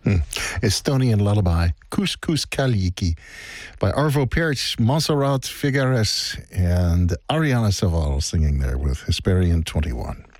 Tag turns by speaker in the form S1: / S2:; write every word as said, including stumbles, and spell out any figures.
S1: Hmm. Estonian lullaby, Couscous Kalyiki, by Arvo Pärt, Montserrat Figueres, and Ariana Saval singing there with Hesperian twenty-one.